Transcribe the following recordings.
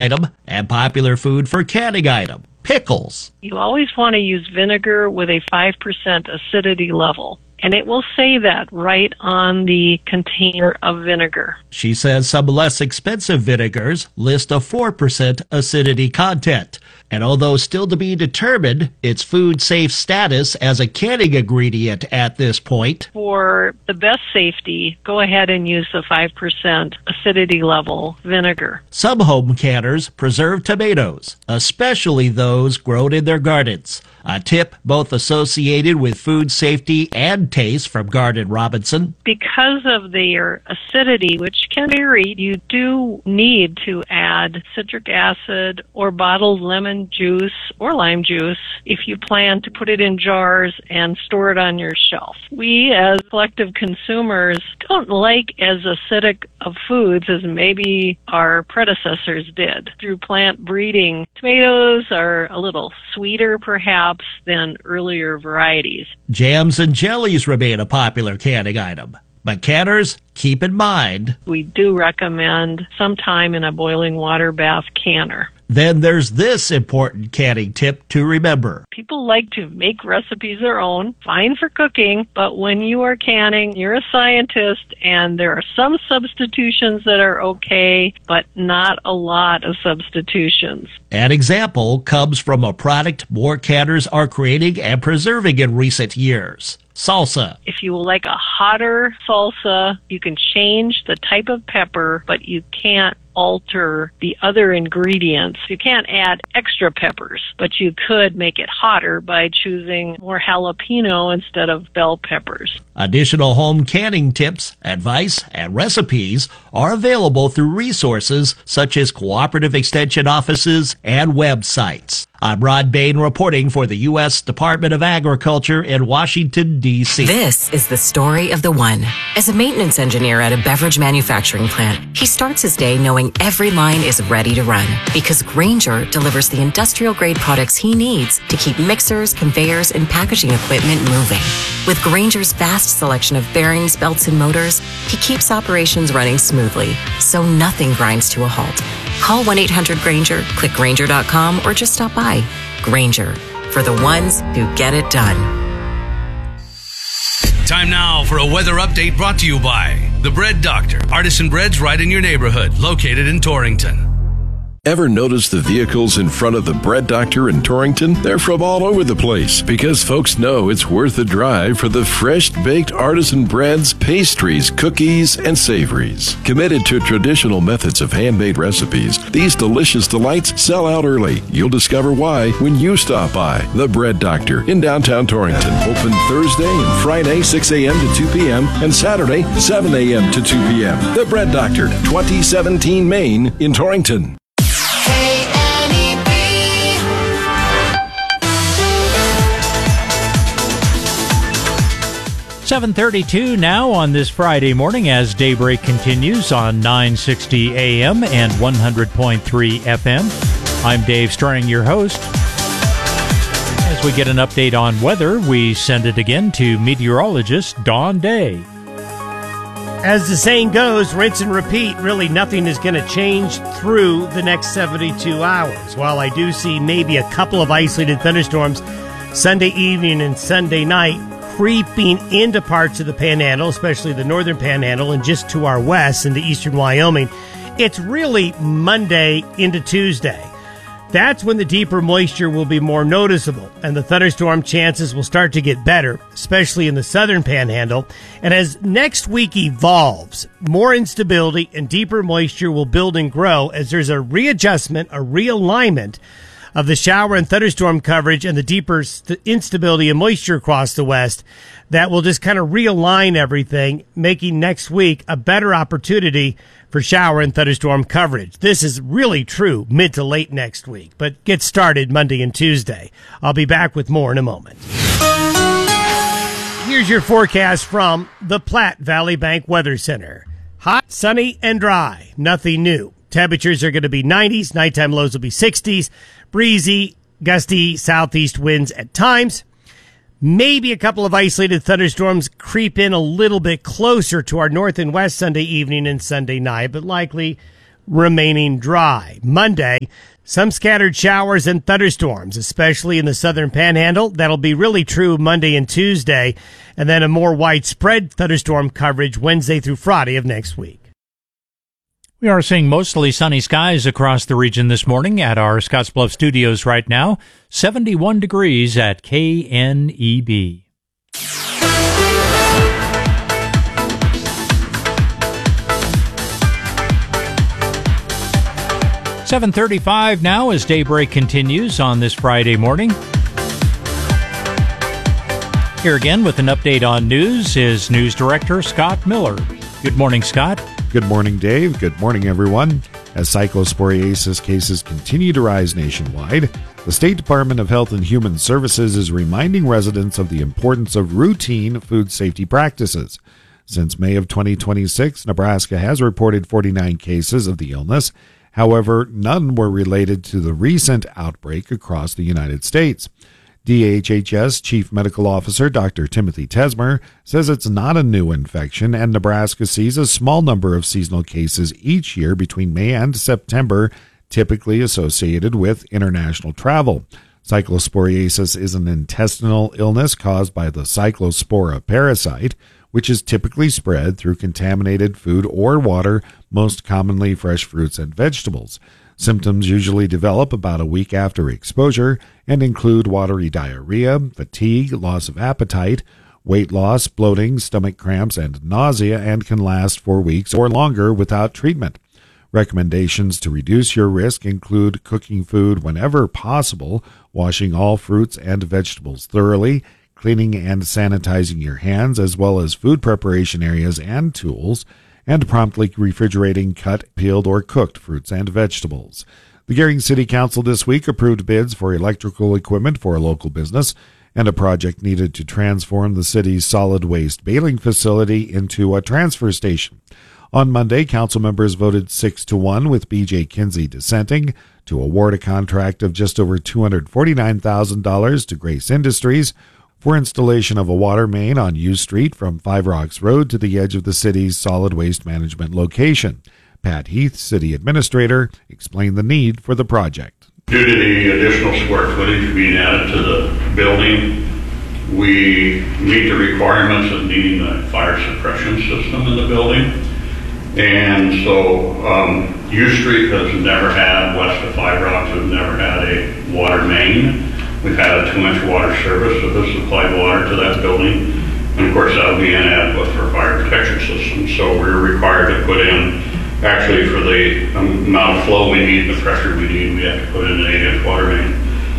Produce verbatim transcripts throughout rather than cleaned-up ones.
item and popular food for canning item, pickles. You always want to use vinegar with a five percent acidity level. And it will say that right on the container of vinegar. She says some less expensive vinegars list a four percent acidity content. And although still to be determined, its food safe status as a canning ingredient at this point. For the best safety, go ahead and use the five percent acidity level vinegar. Some home canners preserve tomatoes, especially those grown in their gardens. A tip both associated with food safety and taste from Garden Robinson. Because of their acidity, which can vary, you do need to add citric acid or bottled lemon juice or lime juice if you plan to put it in jars and store it on your shelf. We, as collective consumers, don't like as acidic of foods as maybe our predecessors did. Through plant breeding, tomatoes are a little sweeter, perhaps, than earlier varieties. Jams and jellies remain a popular canning item. But canners, keep in mind, we do recommend some time in a boiling water bath canner. Then there's this important canning tip to remember. People like to make recipes their own, fine for cooking, but when you are canning, you're a scientist, and there are some substitutions that are okay, but not a lot of substitutions. An example comes from a product more canners are creating and preserving in recent years. Salsa. If you like a hotter salsa, you can change the type of pepper, but you can't alter the other ingredients. You can't add extra peppers, but you could make it hotter by choosing more jalapeno instead of bell peppers. Additional home canning tips, advice, and recipes are available through resources such as cooperative extension offices and websites. I'm Rod Bain reporting for the U S Department of Agriculture in Washington, D C This is the story of the one. As a maintenance engineer at a beverage manufacturing plant, he starts his day knowing every line is ready to run because Grainger delivers the industrial-grade products he needs to keep mixers, conveyors, and packaging equipment moving. With Grainger's vast selection of bearings, belts, and motors, he keeps operations running smoothly, so nothing grinds to a halt. Call one eight hundred Grainger, click Grainger dot com, or just stop by. Grainger, for the ones who get it done. Time now for a weather update brought to you by The Bread Doctor. Artisan breads right in your neighborhood, located in Torrington. Ever notice the vehicles in front of the Bread Doctor in Torrington? They're from all over the place because folks know it's worth the drive for the fresh baked artisan breads, pastries, cookies, and savories. Committed to traditional methods of handmade recipes, these delicious delights sell out early. You'll discover why when you stop by the Bread Doctor in downtown Torrington. Open Thursday and Friday six a.m. to two p.m. and Saturday seven a.m. to two p.m. The Bread Doctor, twenty seventeen Main in Torrington. seven thirty-two now on this Friday morning as Daybreak continues on nine sixty A M and one hundred point three F M. I'm Dave Strang, your host. As we get an update on weather, we send it again to meteorologist Dawn Day. As the saying goes, rinse and repeat. Really, nothing is going to change through the next seventy-two hours. While I do see maybe a couple of isolated thunderstorms Sunday evening and Sunday night, creeping into parts of the Panhandle, especially the northern Panhandle, and just to our west into eastern Wyoming. It's really Monday into Tuesday. That's when the deeper moisture will be more noticeable, and the thunderstorm chances will start to get better, especially in the southern Panhandle. And as next week evolves, more instability and deeper moisture will build and grow as there's a readjustment, a realignment of the shower and thunderstorm coverage and the deeper st- instability and moisture across the west that will just kind of realign everything, making next week a better opportunity for shower and thunderstorm coverage. This is really true mid to late next week, but get started Monday and Tuesday. I'll be back with more in a moment. Here's your forecast from the Platte Valley Bank Weather Center. Hot, sunny, and dry. Nothing new. Temperatures are going to be nineties. Nighttime lows will be sixties. Breezy, gusty southeast winds at times. Maybe a couple of isolated thunderstorms creep in a little bit closer to our north and west Sunday evening and Sunday night, but likely remaining dry. Monday, some scattered showers and thunderstorms, especially in the southern panhandle. That'll be really true Monday and Tuesday, and then a more widespread thunderstorm coverage Wednesday through Friday of next week. We are seeing mostly sunny skies across the region this morning at our Scottsbluff studios right now. seventy-one degrees at K N E B. seven thirty-five now as daybreak continues on this Friday morning. Here again with an update on news is News Director Scott Miller. Good morning, Scott. Good morning, Dave. Good morning, everyone. As cyclosporiasis cases continue to rise nationwide, the State Department of Health and Human Services is reminding residents of the importance of routine food safety practices. Since May of twenty twenty-six, Nebraska has reported forty-nine cases of the illness. However, none were related to the recent outbreak across the United States. D H H S Chief Medical Officer Doctor Timothy Tesmer says it's not a new infection, and Nebraska sees a small number of seasonal cases each year between May and September, typically associated with international travel. Cyclosporiasis is an intestinal illness caused by the Cyclospora parasite, which is typically spread through contaminated food or water, most commonly fresh fruits and vegetables. Symptoms usually develop about a week after exposure and include watery diarrhea, fatigue, loss of appetite, weight loss, bloating, stomach cramps, and nausea, and can last for weeks or longer without treatment. Recommendations to reduce your risk include cooking food whenever possible, washing all fruits and vegetables thoroughly, cleaning and sanitizing your hands as well as food preparation areas and tools, and promptly refrigerating cut, peeled, or cooked fruits and vegetables. The Gering City Council this week approved bids for electrical equipment for a local business and a project needed to transform the city's solid waste baling facility into a transfer station. On Monday, council members voted six to one with B J Kinsey dissenting to award a contract of just over two hundred forty-nine thousand dollars to Grace Industries for installation of a water main on U Street from Five Rocks Road to the edge of the city's solid waste management location. Pat Heath, city administrator, explained the need for the project. Due to the additional square footage being added to the building, we meet the requirements of needing a fire suppression system in the building. And so um, U Street has never had, west of Five Rocks has never had a water main. We've had a two-inch water service that has supplied water to that building. And of course, that will be inadequate for a fire protection system. So we're required to put in, actually for the amount of flow we need, the pressure we need, we have to put in an eight-inch water main.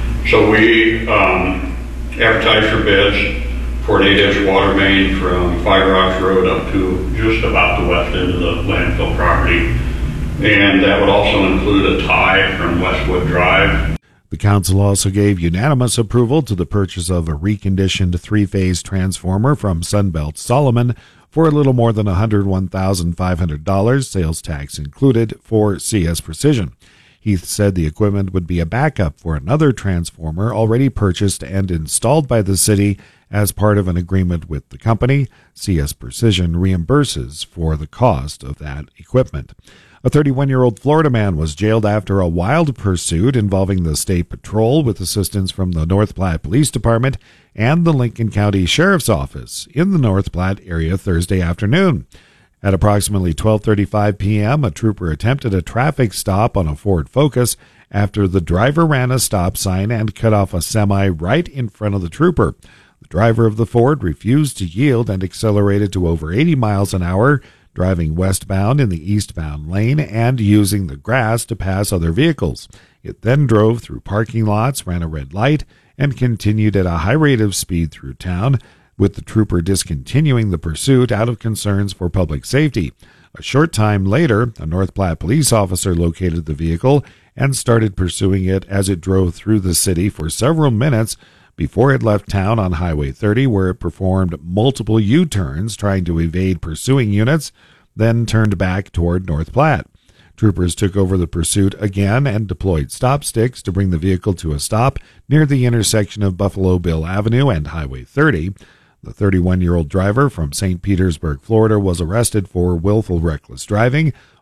So we um, advertised for bids for an eight-inch water main from Five Rocks Road up to just about the west end of the landfill property. And that would also include a tie from Westwood Drive. The council also gave unanimous approval to the purchase of a reconditioned three-phase transformer from Sunbelt Solomon for a little more than one hundred one thousand five hundred dollars, sales tax included, for C S Precision. Heath said the equipment would be a backup for another transformer already purchased and installed by the city as part of an agreement with the company. C S Precision reimburses for the cost of that equipment. A thirty-one-year-old Florida man was jailed after a wild pursuit involving the State Patrol with assistance from the North Platte Police Department and the Lincoln County Sheriff's Office in the North Platte area Thursday afternoon. At approximately twelve thirty-five p.m., a trooper attempted a traffic stop on a Ford Focus after the driver ran a stop sign and cut off a semi right in front of the trooper. The driver of the Ford refused to yield and accelerated to over eighty miles an hour, driving westbound in the eastbound lane and using the grass to pass other vehicles. It then drove through parking lots, ran a red light, and continued at a high rate of speed through town, with the trooper discontinuing the pursuit out of concerns for public safety. A short time later, a North Platte police officer located the vehicle and started pursuing it as it drove through the city for several minutes before it left town on Highway thirty, where it performed multiple U-turns trying to evade pursuing units, then turned back toward North Platte. Troopers took over the pursuit again and deployed stop sticks to bring the vehicle to a stop near the intersection of Buffalo Bill Avenue and Highway thirty. The thirty-one-year-old driver from Saint Petersburg, Florida, was arrested for willful reckless driving,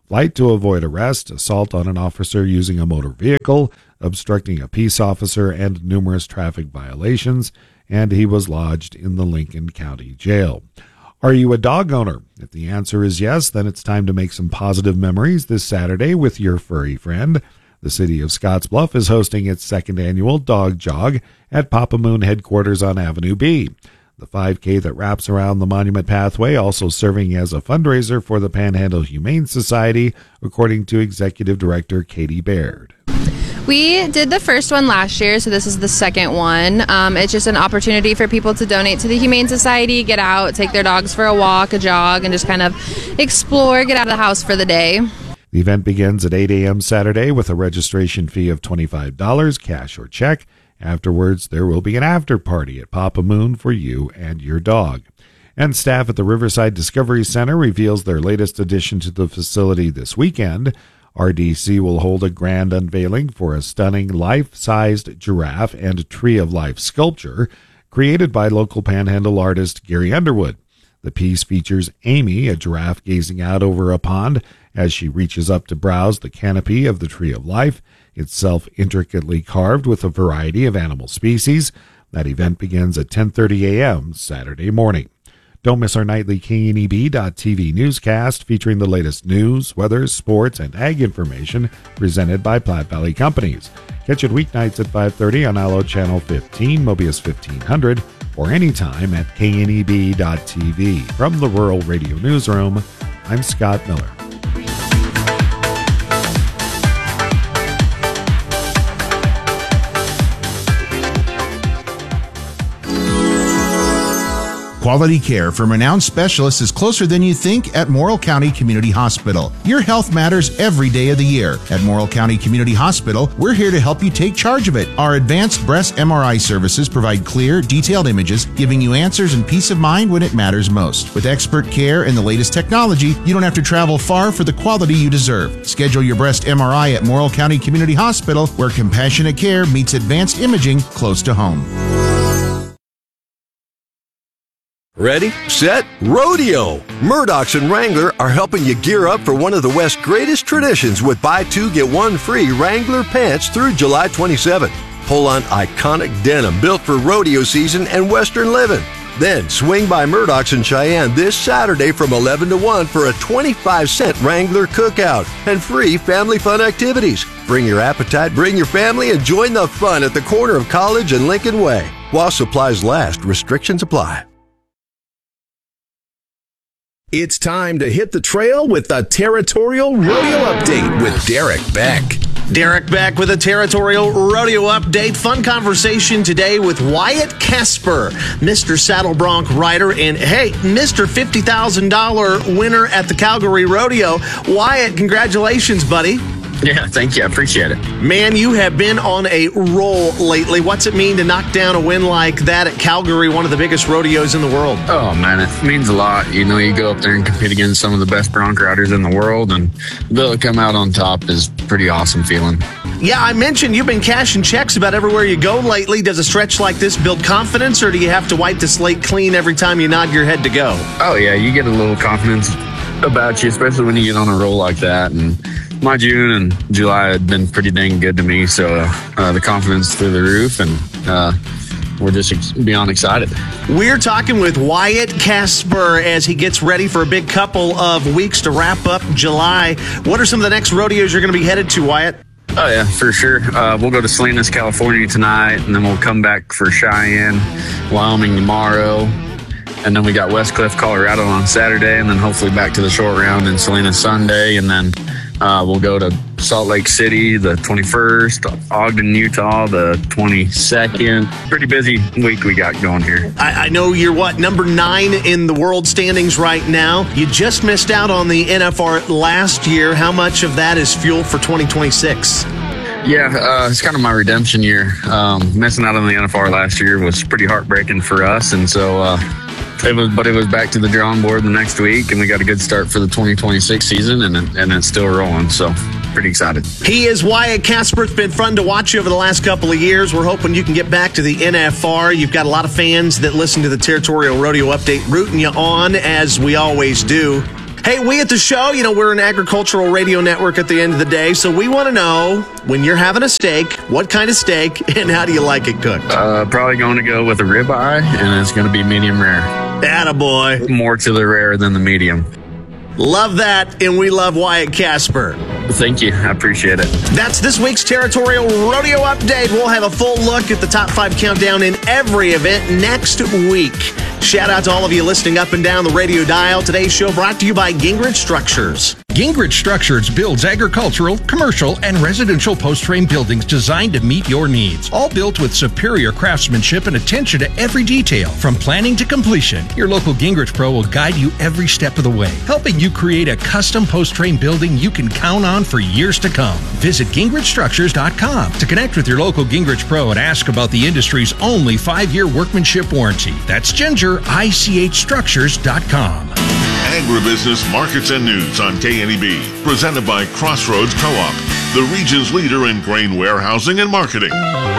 flight to avoid arrest, assault on an officer using a motor vehicle, obstructing a peace officer, and numerous traffic violations, and he was lodged in the Lincoln County Jail. Are you a dog owner? If the answer is yes, then it's time to make some positive memories this Saturday with your furry friend. The city of Scottsbluff is hosting its second annual Dog Jog at Papa Moon headquarters on Avenue B. The five K that wraps around the Monument Pathway also serving as a fundraiser for the Panhandle Humane Society, according to Executive Director Katie Baird. We did the first one last year, so this is the second one. Um, it's just an opportunity for people to donate to the Humane Society, get out, take their dogs for a walk, a jog, and just kind of explore, get out of the house for the day. The event begins at eight a.m. Saturday with a registration fee of twenty-five dollars, cash or check. Afterwards, there will be an after party at Papa Moon for you and your dog. And staff at the Riverside Discovery Center reveals their latest addition to the facility this weekend. R D C will hold a grand unveiling for a stunning life-sized giraffe and tree of life sculpture created by local Panhandle artist Gary Underwood. The piece features Amy, a giraffe gazing out over a pond as she reaches up to browse the canopy of the tree of life, itself intricately carved with a variety of animal species. That event begins at ten thirty a.m. Saturday morning. Don't miss our nightly K N E B dot T V newscast featuring the latest news, weather, sports, and ag information presented by Platte Valley Companies. Catch it weeknights at five thirty on Allo Channel fifteen, Mobius fifteen hundred, or anytime at K N E B dot T V. From the Rural Radio Newsroom, I'm Scott Miller. Quality care from renowned specialists is closer than you think at Morrill County Community Hospital. Your health matters every day of the year. At Morrill County Community Hospital, we're here to help you take charge of it. Our advanced breast M R I services provide clear, detailed images, giving you answers and peace of mind when it matters most. With expert care and the latest technology, you don't have to travel far for the quality you deserve. Schedule your breast M R I at Morrill County Community Hospital, where compassionate care meets advanced imaging close to home. Ready, set, rodeo! Murdoch's and Wrangler are helping you gear up for one of the West's greatest traditions with buy two, get one free Wrangler pants through July twenty-seventh. Pull on iconic denim built for rodeo season and Western living. Then swing by Murdoch's in Cheyenne this Saturday from eleven to one for a twenty-five cent Wrangler cookout and free family fun activities. Bring your appetite, bring your family, and join the fun at the corner of College and Lincoln Way. While supplies last, restrictions apply. It's time to hit the trail with the Territorial Rodeo Update with Derek Beck. Derek Beck with a Territorial Rodeo Update. Fun conversation today with Wyatt Kasper, Mister Saddle Bronc rider, and hey, Mister fifty thousand dollars winner at the Calgary Rodeo. Wyatt, congratulations, buddy. Yeah, thank you. I appreciate it. Man, you have been on a roll lately. What's it mean to knock down a win like that at Calgary, one of the biggest rodeos in the world? Oh, man, it means a lot. You know, you go up there and compete against some of the best bronc riders in the world, and to be able to come out on top is a pretty awesome feeling. Yeah, I mentioned you've been cashing checks about everywhere you go lately. Does a stretch like this build confidence, or do you have to wipe the slate clean every time you nod your head to go? Oh, yeah, you get a little confidence about you, especially when you get on a roll like that. And my June and July had been pretty dang good to me, so uh, the confidence through the roof, and uh, we're just ex- beyond excited. We're talking with Wyatt Kasper as he gets ready for a big couple of weeks to wrap up July. What are some of the next rodeos you're going to be headed to, Wyatt? Oh, yeah, for sure. Uh, we'll go to Salinas, California tonight, and then we'll come back for Cheyenne, Wyoming tomorrow. And then we got West Cliff, Colorado on Saturday, and then hopefully back to the short round in Salinas Sunday. And then uh, we'll go to Salt Lake City the twenty-first, Ogden, Utah the twenty-second. Pretty busy week we got going here. I, I know you're, what, number nine in the world standings right now. You just missed out on the N F R last year. How much of that is fuel for twenty twenty-six? Yeah, uh, it's kind of my redemption year. Um, missing out on the N F R last year was pretty heartbreaking for us, and so uh, it was. But it was back to the drawing board the next week, and we got a good start for the twenty twenty-six season, and and it's still rolling. So pretty excited. He is Wyatt Kasper. It's been fun to watch you over the last couple of years. We're hoping you can get back to the N F R. You've got a lot of fans that listen to the Territorial Rodeo Update rooting you on, as we always do. Hey, we at the show, you know, we're an agricultural radio network at the end of the day, so we want to know, when you're having a steak, what kind of steak, and how do you like it cooked? Uh, probably going to go with a ribeye, and it's going to be medium rare. Attaboy. More to the rare than the medium. Love that, and we love Wyatt Casper. Thank you. I appreciate it. That's this week's Territorial Rodeo Update. We'll have a full look at the top five countdown in every event next week. Shout out to all of you listening up and down the radio dial. Today's show brought to you by Gingrich Structures. Gingrich Structures builds agricultural, commercial, and residential post-frame buildings designed to meet your needs. All built with superior craftsmanship and attention to every detail, from planning to completion. Your local Gingrich Pro will guide you every step of the way, helping you create a custom post-frame building you can count on for years to come. Visit Gingrich Structures dot com to connect with your local Gingrich Pro and ask about the industry's only five-year workmanship warranty. That's Ginger I C H Structures dot com. Agribusiness Markets and News on K N E B, presented by Crossroads Co-op, the region's leader in grain warehousing and marketing.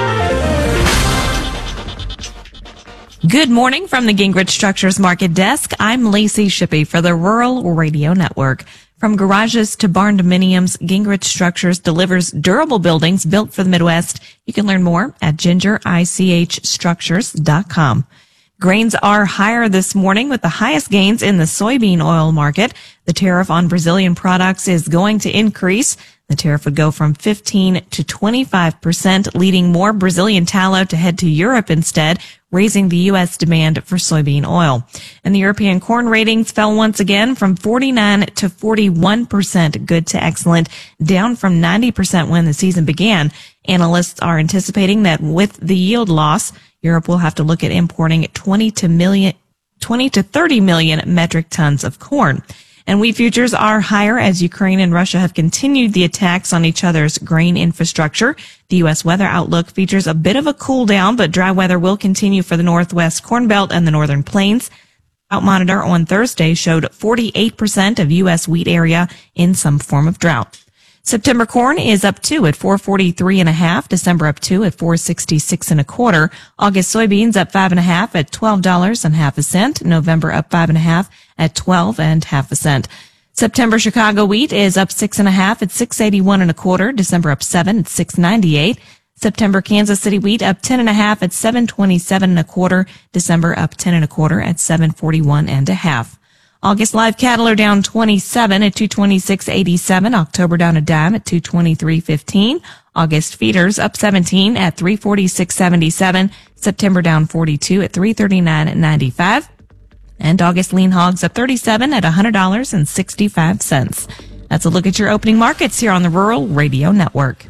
Good morning from the Gingrich Structures Market Desk. I'm Lacey Shippey for the Rural Radio Network. From garages to barn dominiums, Gingrich Structures delivers durable buildings built for the Midwest. You can learn more at Ginger I C H Structures dot com. Grains are higher this morning with the highest gains in the soybean oil market. The tariff on Brazilian products is going to increase. The tariff would go from fifteen to twenty-five percent, leading more Brazilian tallow to head to Europe instead, raising the U S demand for soybean oil. And the European corn ratings fell once again from forty-nine to forty-one percent, good to excellent, down from ninety percent when the season began. Analysts are anticipating that with the yield loss, Europe will have to look at importing twenty to thirty million metric tons of corn. And wheat futures are higher as Ukraine and Russia have continued the attacks on each other's grain infrastructure. The U S weather outlook features a bit of a cool down, but dry weather will continue for the Northwest Corn Belt and the Northern Plains. Drought Monitor on Thursday showed forty-eight percent of U S wheat area in some form of drought. September corn is up two at four forty-three and a half. December up two at four sixty-six and a quarter. August soybeans up five and a half at twelve dollars and half a cent. November up five and a half at twelve and half a cent. September Chicago wheat is up six and a half at six eighty-one and a quarter. December up seven at six ninety-eight. September Kansas City wheat up ten and a half at seven twenty-seven and a quarter. December up ten and a quarter at seven forty-one and a half. August live cattle are down twenty-seven at two twenty-six eighty-seven. October down a dime at two twenty-three fifteen. August feeders up seventeen at three forty-six seventy-seven. September down forty-two at three thirty-nine ninety-five. And August lean hogs up thirty-seven at one hundred dollars and sixty-five cents. That's a look at your opening markets here on the Rural Radio Network.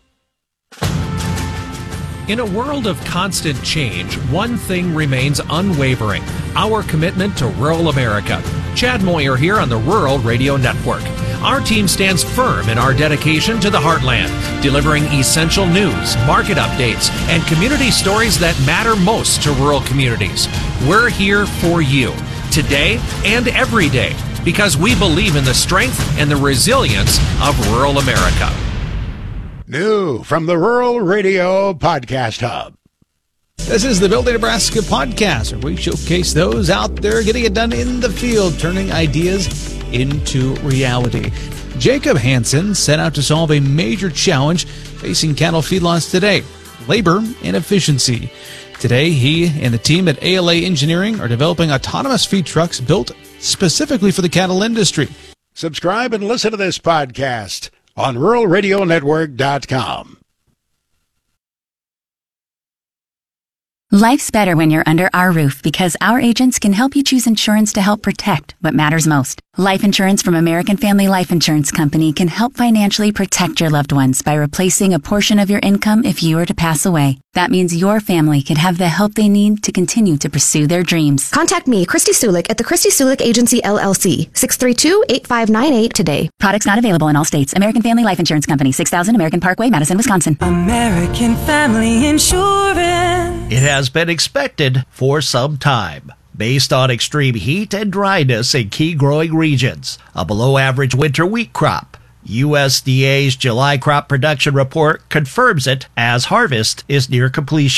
In a world of constant change, one thing remains unwavering: our commitment to rural America. Chad Moyer here on the Rural Radio Network. Our team stands firm in our dedication to the heartland, delivering essential news, market updates, and community stories that matter most to rural communities. We're here for you, today and every day, because we believe in the strength and the resilience of rural America. New from the Rural Radio Podcast Hub. This is the Building Nebraska podcast, where we showcase those out there getting it done in the field, turning ideas into reality. Jacob Hansen set out to solve a major challenge facing cattle feedlots today: labor and efficiency. Today, he and the team at A L A Engineering are developing autonomous feed trucks built specifically for the cattle industry. Subscribe and listen to this podcast on rural radio network dot com. Life's better when you're under our roof because our agents can help you choose insurance to help protect what matters most. Life insurance from American Family Life Insurance Company can help financially protect your loved ones by replacing a portion of your income if you were to pass away. That means your family could have the help they need to continue to pursue their dreams. Contact me, Christy Sulik, at the Christy Sulik Agency, L L C, six three two, eight five nine eight today. Products not available in all states. American Family Life Insurance Company, six thousand American Parkway, Madison, Wisconsin. American Family Insurance. It has been expected for some time. Based on extreme heat and dryness in key growing regions, a below-average winter wheat crop. U S D A's July crop production report confirms it as harvest is near completion.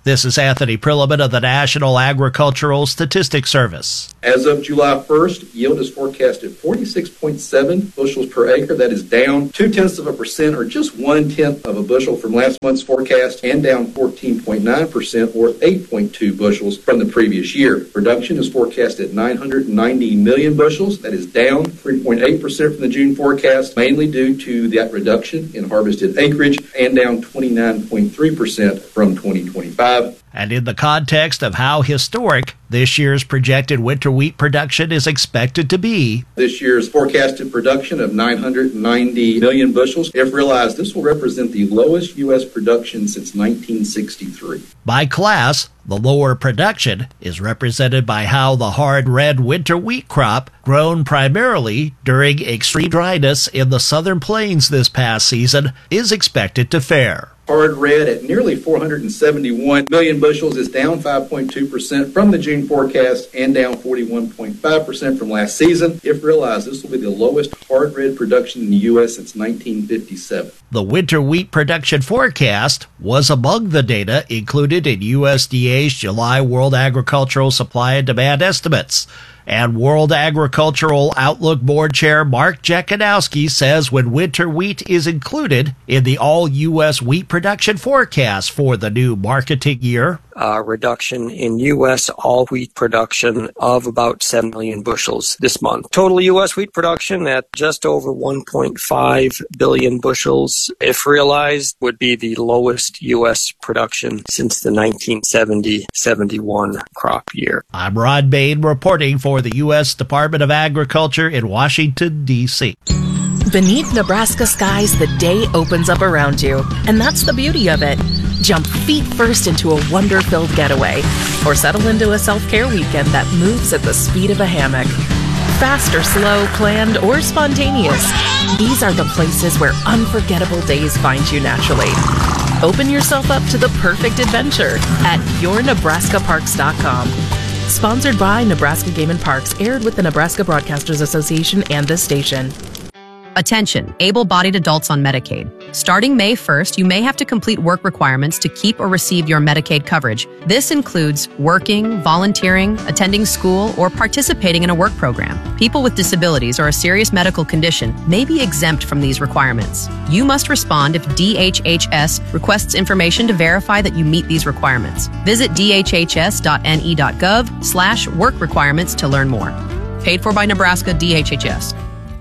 This is Anthony Prilliman of the National Agricultural Statistics Service. As of July first, yield is forecast at forty-six point seven bushels per acre. That is down two-tenths of a percent, or just one-tenth of a bushel from last month's forecast, and down fourteen point nine percent, or eight point two bushels from the previous year. Production is forecast at nine hundred ninety million bushels. That is down three point eight percent from the June forecast, mainly due to that reduction in harvested acreage, and down twenty-nine point three percent from twenty twenty-five. And in the context of how historic this year's projected winter wheat production is expected to be, this year's forecasted production of nine hundred ninety million bushels, if realized, this will represent the lowest U S production since nineteen sixty-three. By class, the lower production is represented by how the hard red winter wheat crop, grown primarily during extreme dryness in the southern plains this past season, is expected to fare. Hard red at nearly four hundred seventy-one million bushels is down five point two percent from the June forecast and down forty-one point five percent from last season. If realized, this will be the lowest hard red production in the U S since nineteen fifty-seven. The winter wheat production forecast was among the data included in U S D A's July World Agricultural Supply and Demand estimates. And World Agricultural Outlook Board Chair Mark Jekanowski says when winter wheat is included in the all-U S wheat production forecast for the new marketing year, a reduction in U S all wheat production of about seven million bushels this month. Total U S wheat production at just over one point five billion bushels, if realized, would be the lowest U S production since the nineteen seventy seventy-one crop year. I'm Rod Bain reporting for the U S Department of Agriculture in Washington, D C Beneath Nebraska skies, the day opens up around you, and that's the beauty of it. Jump feet first into a wonder-filled getaway, or settle into a self-care weekend that moves at the speed of a hammock. Fast or slow, planned or spontaneous, these are the places where unforgettable days find you naturally. Open yourself up to the perfect adventure at your nebraska parks dot com. Sponsored by Nebraska Game and Parks, aired with the Nebraska Broadcasters Association and this station. Attention, able-bodied adults on Medicaid. Starting May first, you may have to complete work requirements to keep or receive your Medicaid coverage. This includes working, volunteering, attending school, or participating in a work program. People with disabilities or a serious medical condition may be exempt from these requirements. You must respond if D H H S requests information to verify that you meet these requirements. Visit d h h s dot n e dot gov slash work requirements to learn more. Paid for by Nebraska D H H S.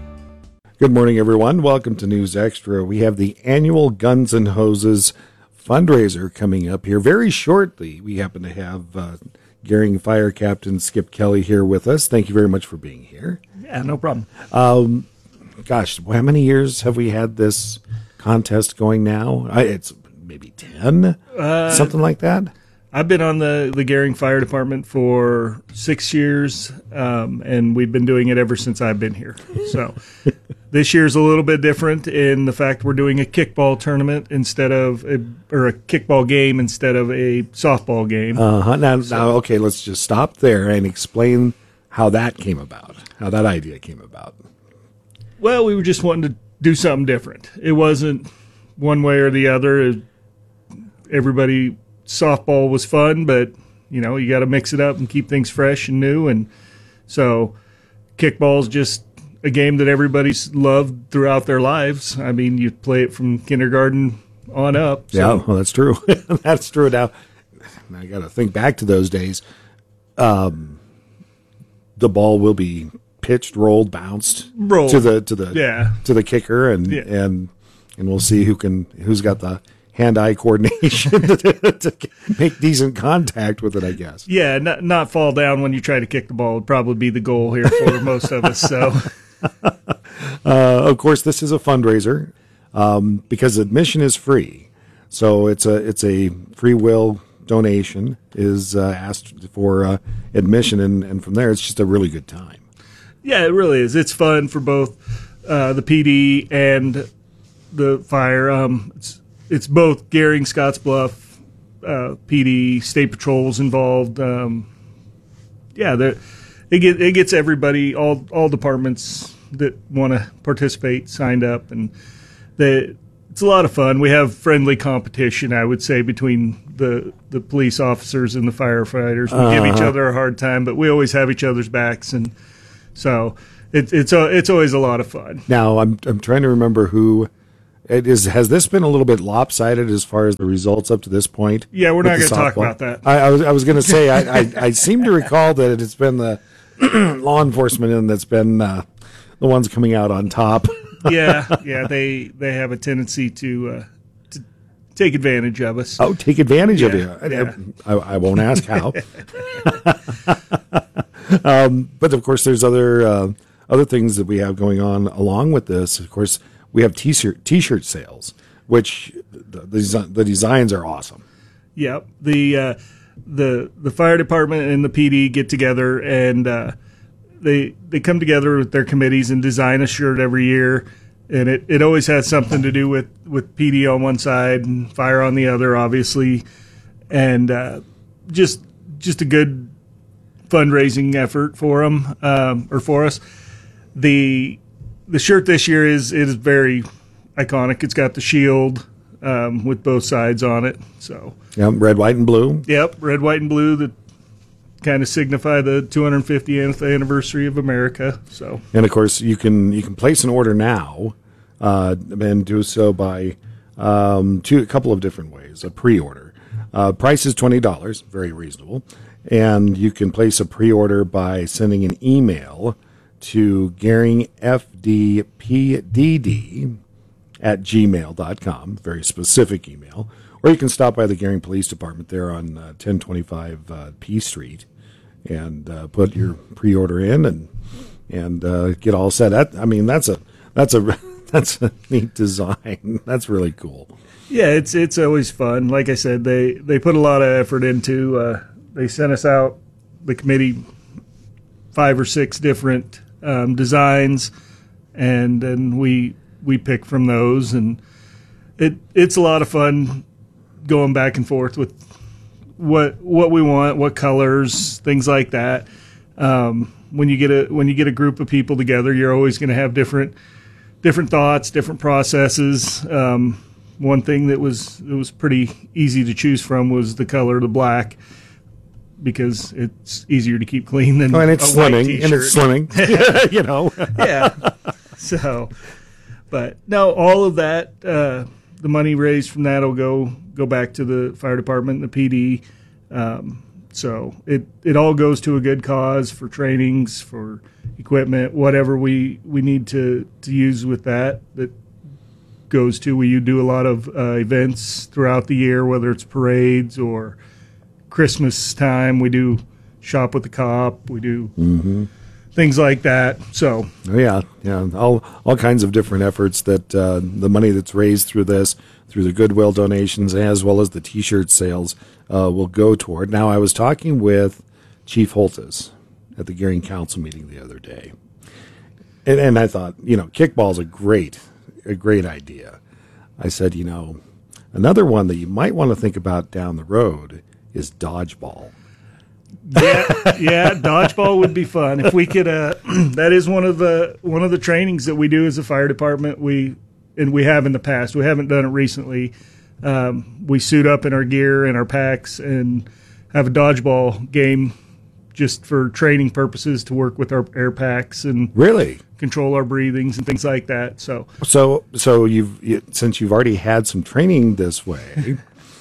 Good morning, everyone. Welcome to News Extra. We have the annual Guns and Hoses fundraiser coming up here very shortly. We happen to have uh, Gering Fire Captain Skip Kelly here with us. Thank you very much for being here. Yeah, no problem. Um, gosh, how many years have we had this contest going now? I, it's maybe ten, uh, something like that. I've been on the, the Gering Fire Department for six years, um, and we've been doing it ever since I've been here. So this year's a little bit different in the fact we're doing a kickball tournament instead of a, or a kickball game instead of a softball game. Uh-huh. Now, so, now, okay, let's just stop there and explain how that came about, how that idea came about. Well, we were just wanting to do something different. It wasn't one way or the other. Everybody... Softball was fun, but, you know, you got to mix it up and keep things fresh and new. And so kickball's just a game that everybody's loved throughout their lives. I mean, you play it from kindergarten on up. So. Yeah, well, that's true. That's true. Now, I got to think back to those days. Um, the ball will be pitched, rolled, bounced rolled. to the to the yeah. to the kicker, and yeah. and and we'll see who can who's got the hand-eye coordination to, to make decent contact with it, I guess. Yeah, not, not fall down when you try to kick the ball would probably be the goal here for most of us. So, uh, of course, this is a fundraiser um, because admission is free. So it's a it's a free will donation is uh, asked for uh, admission, and, and from there it's just a really good time. Yeah, it really is. It's fun for both uh, the P D and the fire. Um, it's It's both Gering, Scottsbluff, uh, P D, State Patrol's involved. Um, yeah, it, get, it gets everybody, all all departments that want to participate signed up, and they, it's a lot of fun. We have friendly competition, I would say, between the the police officers and the firefighters. We uh-huh. give each other a hard time, but we always have each other's backs, and so it, it's a, it's always a lot of fun. Now, I'm I'm trying to remember who it is. Has this been a little bit lopsided as far as the results up to this point? Yeah, we're not going to talk about that. I, I was I was going to say I, I I seem to recall that it's been the law enforcement and that's been uh, the ones coming out on top. yeah, yeah, they they have a tendency to uh, to take advantage of us. Oh, take advantage yeah, of you. Yeah. I, I won't ask how. um, but of course, there's other uh, other things that we have going on along with this. Of course, we have t-shirt t-shirt sales, which the the, the designs are awesome. Yep the uh, the the fire department and the P D get together and. Uh, They they come together with their committees and design a shirt every year, and it, it always has something to do with, with P D on one side and fire on the other, obviously, and uh, just just a good fundraising effort for them um, or for us. The the shirt this year is is very iconic. It's got the shield um, with both sides on it. So yep, red, white, and blue. Yep, red, white, and blue. The kind of signify the two hundred fiftieth anniversary of America. So, and of course, you can you can place an order now, uh, and do so by um, two a couple of different ways. A pre-order uh, price is twenty dollars, very reasonable, and you can place a pre-order by sending an email to Gehring F D P D D at gmail dot com, very specific email. Or you can stop by the Gehring Police Department there on uh, ten twenty-five uh, P Street and uh, put your pre-order in and and uh, get all set. That I mean, that's a that's a that's a neat design. That's really cool. Yeah, it's it's always fun. Like I said, they they put a lot of effort into. Uh, they sent us out the committee five or six different um, designs, and then we we pick from those, and it it's a lot of fun. Going back and forth with what what we want, what colors, things like that. Um, when you get a when you get a group of people together, you're always going to have different different thoughts, different processes. Um, one thing that was it was pretty easy to choose from was the color of the black because it's easier to keep clean than oh, and it's a white slimming t-shirt. and it's slimming, you know. Yeah. So, but no, all of that. Uh, The money raised from that will go go back to the fire department and the P D. Um, so it, it all goes to a good cause for trainings, for equipment, whatever we, we need to, to use with that. That goes to we do a lot of uh, events throughout the year, whether it's parades or Christmas time. We do shop with the cop. We do mm-hmm. things like that. So oh, yeah, yeah, all all kinds of different efforts that uh, the money that's raised through this, through the Goodwill donations, as well as the T-shirt sales, uh, will go toward. Now, I was talking with Chief Holtis at the Gehring Council meeting the other day, and, and I thought, you know, kickball's a great, a great idea. I said, you know, another one that you might want to think about down the road is dodgeball. yeah, yeah, dodgeball would be fun if we could. Uh, that is one of the one of the trainings that we do as a fire department. We and we have in the past. We haven't done it recently. Um, we suit up in our gear and our packs and have a dodgeball game just for training purposes to work with our air packs and really control our breathings and things like that. So, so, so you've you, since you've already had some training this way.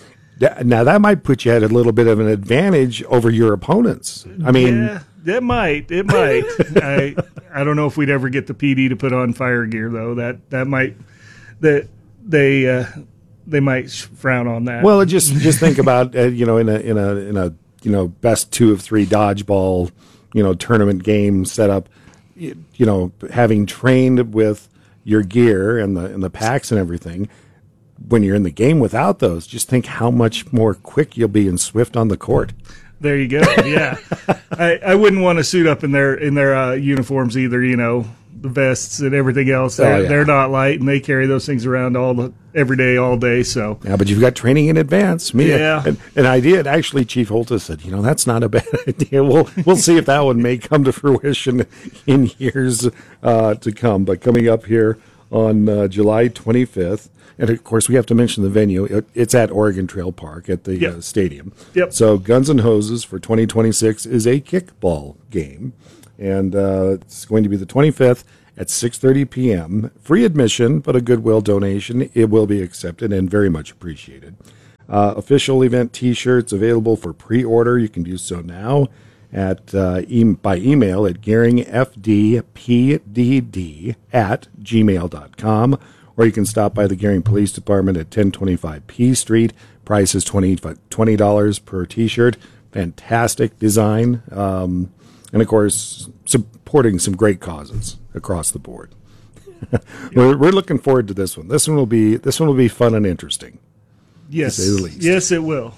Now, that might put you at a little bit of an advantage over your opponents. I mean... Yeah, it might. It might. I I don't know if we'd ever get the P D to put on fire gear, though. That that might... That they uh, they might frown on that. Well, just just think about, uh, you know, in a, in a, in a you know, best two of three dodgeball, you know, tournament game setup, you, you know, having trained with your gear and the and the packs and everything... When you're in the game without those, just think how much more quick you'll be and swift on the court. There you go. Yeah, I, I wouldn't want to suit up in their in their uh, uniforms either. You know, the vests and everything else. They're, oh, yeah. they're not light, and they carry those things around all the every day, all day. So yeah, but you've got training in advance. Me, yeah, and, and I did actually. Chief Holtis said, you know, that's not a bad idea. We'll we'll see if that one may come to fruition in years uh, to come. But coming up here on uh, July twenty-fifth. And, of course, we have to mention the venue. It, it's at Oregon Trail Park at the Yep. uh, stadium. Yep. So Guns N' Hoses for twenty twenty-six is a kickball game. And uh, it's going to be the twenty-fifth at six thirty p.m. Free admission, but a Goodwill donation. It will be accepted and very much appreciated. Uh, official event T-shirts available for pre-order. You can do so now at uh, e- by email at gearingfdpdd at gmail dot com, or you can stop by the Gearing Police Department at ten twenty-five P Street. Price is twenty dollars per T-shirt. Fantastic design, um, and of course supporting some great causes across the board. we're, we're looking forward to this one. This one will be this one will be fun and interesting. Yes, to say the least. Yes, it will.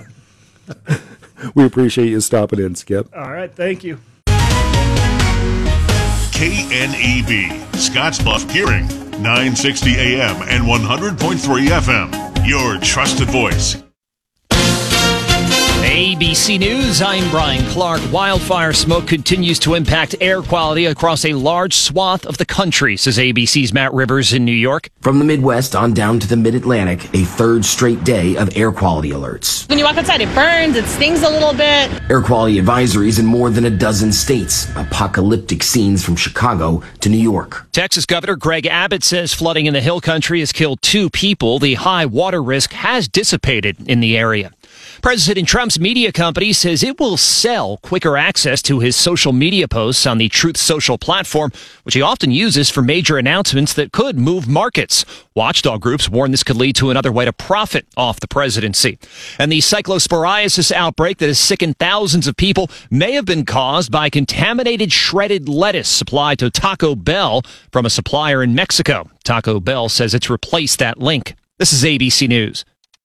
We appreciate you stopping in, Skip. All right, thank you. K N E B, Scottsbluff Gearing, nine sixty A M and one hundred point three F M. Your trusted voice. A B C News, I'm Brian Clark. Wildfire smoke continues to impact air quality across a large swath of the country, says A B C's Matt Rivers in New York. From the Midwest on down to the Mid-Atlantic, a third straight day of air quality alerts. When you walk outside, it burns, it stings a little bit. Air quality advisories in more than a dozen states. Apocalyptic scenes from Chicago to New York. Texas Governor Greg Abbott says flooding in the Hill Country has killed two people. The high water risk has dissipated in the area. President Trump's media company says it will sell quicker access to his social media posts on the Truth Social platform, which he often uses for major announcements that could move markets. Watchdog groups warn this could lead to another way to profit off the presidency. And the cyclosporiasis outbreak that has sickened thousands of people may have been caused by contaminated shredded lettuce supplied to Taco Bell from a supplier in Mexico. Taco Bell says it's replaced that link. This is A B C News.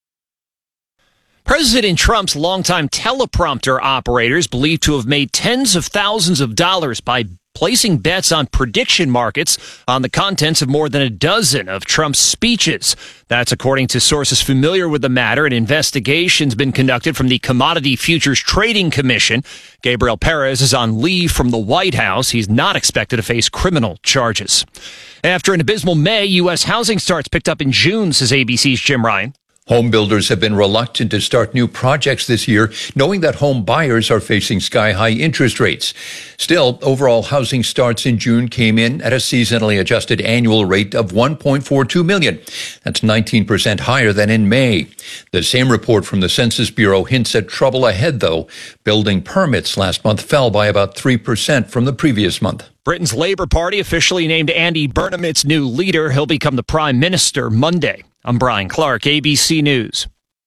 President Trump's longtime teleprompter operators believed to have made tens of thousands of dollars by placing bets on prediction markets on the contents of more than a dozen of Trump's speeches. That's according to sources familiar with the matter. An investigation's been conducted from the Commodity Futures Trading Commission. Gabriel Perez is on leave from the White House. He's not expected to face criminal charges. After an abysmal May, U S housing starts picked up in June, says A B C's Jim Ryan. Home builders have been reluctant to start new projects this year, knowing that home buyers are facing sky-high interest rates. Still, overall housing starts in June came in at a seasonally adjusted annual rate of one point four two million. That's nineteen percent higher than in May. The same report from the Census Bureau hints at trouble ahead, though. Building permits last month fell by about three percent from the previous month. Britain's Labour Party officially named Andy Burnham its new leader. He'll become the Prime Minister Monday. I'm Brian Clark, A B C News.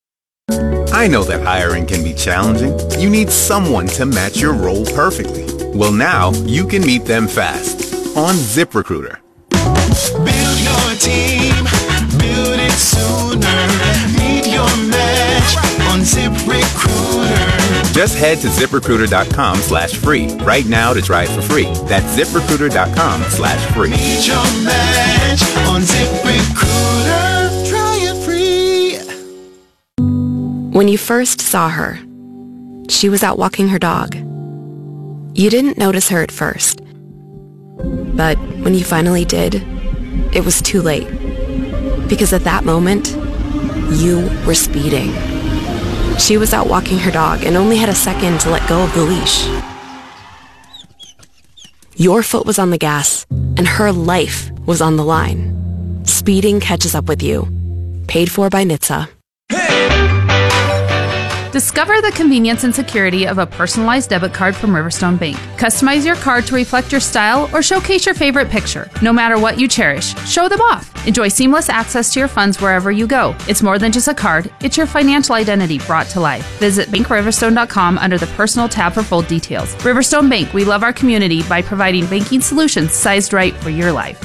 I know that hiring can be challenging. You need someone to match your role perfectly. Well, now you can meet them fast on ZipRecruiter. Build your team, build it sooner. Meet your match on ZipRecruiter. Just head to ZipRecruiter.com slash free right now to try it for free. That's ZipRecruiter.com slash free. Meet your match on ZipRecruiter. Try it free. When you first saw her, she was out walking her dog. You didn't notice her at first. But when you finally did, it was too late. Because at that moment, you were speeding. She was out walking her dog and only had a second to let go of the leash. Your foot was on the gas, and her life was on the line. Speeding catches up with you. Paid for by N H T S A. Discover the convenience and security of a personalized debit card from Riverstone Bank. Customize your card to reflect your style or showcase your favorite picture. No matter what you cherish, show them off. Enjoy seamless access to your funds wherever you go. It's more than just a card, it's your financial identity brought to life. Visit bank riverstone dot com under the personal tab for full details. Riverstone Bank, we love our community by providing banking solutions sized right for your life.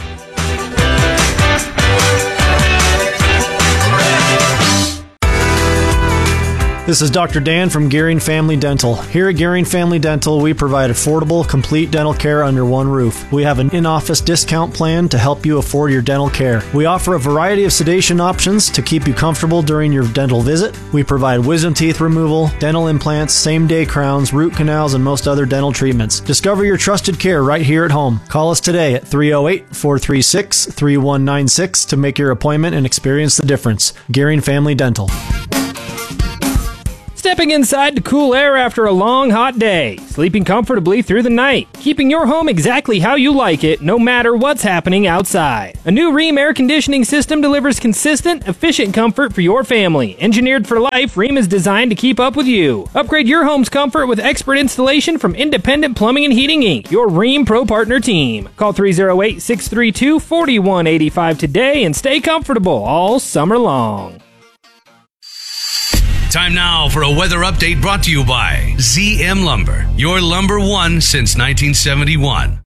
This is Doctor Dan from Gearing Family Dental. Here at Gearing Family Dental, we provide affordable, complete dental care under one roof. We have an in-office discount plan to help you afford your dental care. We offer a variety of sedation options to keep you comfortable during your dental visit. We provide wisdom teeth removal, dental implants, same-day crowns, root canals, and most other dental treatments. Discover your trusted care right here at home. Call us today at three oh eight, four three six, three one nine six to make your appointment and experience the difference. Gearing Family Dental. Stepping inside to cool air after a long, hot day. Sleeping comfortably through the night. Keeping your home exactly how you like it, no matter what's happening outside. A new Rheem air conditioning system delivers consistent, efficient comfort for your family. Engineered for life, Rheem is designed to keep up with you. Upgrade your home's comfort with expert installation from Independent Plumbing and Heating, Incorporated, your Rheem Pro Partner team. Call three oh eight, six three two, four one eight five today and stay comfortable all summer long. Time now for a weather update brought to you by Z M Lumber, your lumber one since nineteen seventy-one.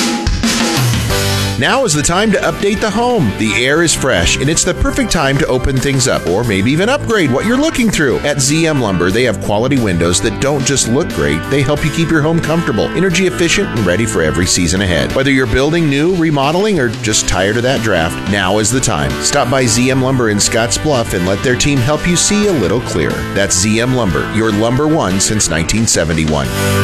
Now is the time to update the home. The air is fresh, and it's the perfect time to open things up or maybe even upgrade what you're looking through. At Z M Lumber, they have quality windows that don't just look great, they help you keep your home comfortable, energy efficient, and ready for every season ahead. Whether you're building new, remodeling, or just tired of that draft, now is the time. Stop by Z M Lumber in Scotts Bluff and let their team help you see a little clearer. That's Z M Lumber, your lumber one since nineteen seventy-one.